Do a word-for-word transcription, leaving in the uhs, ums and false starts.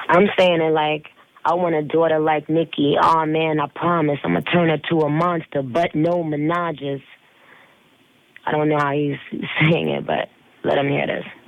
I'm saying it like I want a daughter like Nikki. Oh man, I promise I'm gonna turn her to a monster, but no menages. I don't know how he's saying it, but let him hear this.